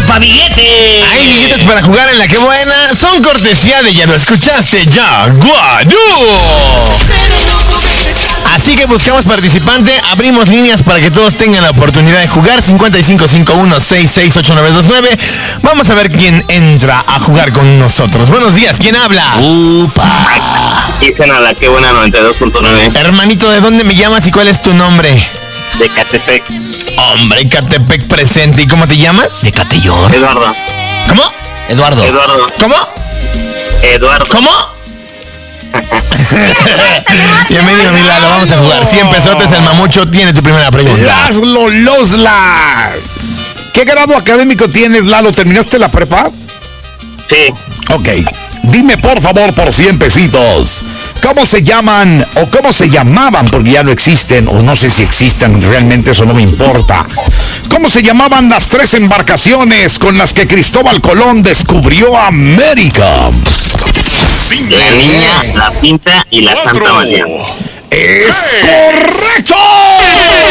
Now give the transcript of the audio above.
pa' billetes. Hay billetes para jugar en La Que Buena. Son cortesía de Ya Lo Escuchaste, Jaguarú. Así que buscamos participante, abrimos líneas para que todos tengan la oportunidad de jugar. 5551-668929. Vamos a ver quién entra a jugar con nosotros. Buenos días, ¿quién habla? Upa. Dicen a La Que Buena 92.9 Hermanito, ¿de dónde me llamas y cuál es tu nombre? de Catepec. Hombre, Catepec presente. ¿Y cómo te llamas? De Catellón. Eduardo. ¿Cómo? Eduardo. ¿Cómo? Eduardo. ¿Cómo? Bienvenido, mi Lalo, vamos a jugar. 100 pesotes, el mamucho tiene tu primera pregunta. Laszlo Losla. ¿Qué grado académico tienes, Lalo? ¿Terminaste la prepa? Sí. Ok. Dime, por favor, por 100 pesitos, ¿cómo se llaman o cómo se llamaban? Porque ya no existen, o no sé si existen, realmente eso no me importa. ¿Cómo se llamaban las 3 embarcaciones con las que Cristóbal Colón descubrió América? La Niña, la Pinta y la Santa María. ¡Es correcto!